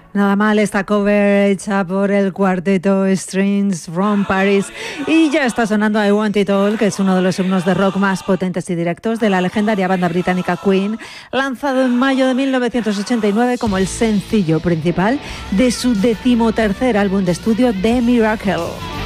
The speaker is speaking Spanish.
Nada mal esta cover hecha por el cuarteto Strings from Paris y ya está sonando I Want It All, que es uno de los himnos de rock más potentes y directos de la legendaria banda británica Queen, lanzado en mayo de 1989 como el sencillo principal de su 13º álbum de estudio The Miracle.